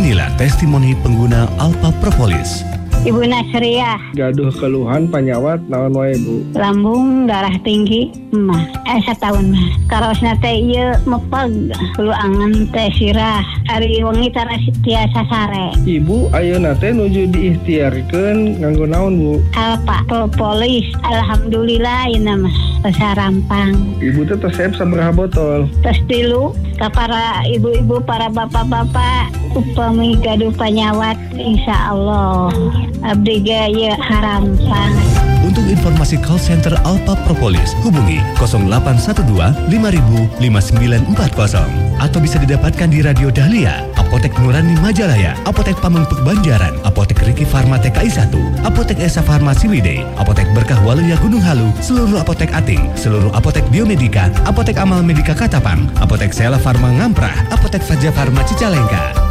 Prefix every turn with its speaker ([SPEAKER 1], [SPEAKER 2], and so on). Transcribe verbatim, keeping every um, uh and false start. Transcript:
[SPEAKER 1] Inilah testimoni pengguna Alpha Propolis.
[SPEAKER 2] Ibu Nasriah,
[SPEAKER 3] gaduh keluhan panyawat naon wae Bu?
[SPEAKER 2] lambung darah tinggi mah eh setahun mah karosna teh ieu mepeg kudu angan teh sirah ari wengi tara tiasa sare.
[SPEAKER 3] Ibu ayeuna teh nuju diikhtiarkeun nganggo naon Bu?
[SPEAKER 2] Alpha Propolis, alhamdulillah ieu mah sarampang.
[SPEAKER 3] Ibu teh resep sabaraha botol?
[SPEAKER 2] Tos tilu ka para ibu-ibu, para bapak-bapak upami gaduh panyawat insyaallah abdi gaya harampang.
[SPEAKER 1] Untuk informasi call center Alpha Propolis, hubungi nol delapan satu dua lima nol nol lima sembilan empat nol atau bisa didapatkan di Radio Dahlia, Apotek Nurani Majalaya, Apotek Pamengpeuk Banjaran, Apotek Riki Farma T K I satu, Apotek Esa Farma Ciwidey, Apotek Berkah Waluya Gunung Halu, seluruh apotek Ating, seluruh apotek Biomedika, Apotek Amal Medika Katapang, Apotek Sela Farma Ngamprah, Apotek Faja Farma Cicalengka.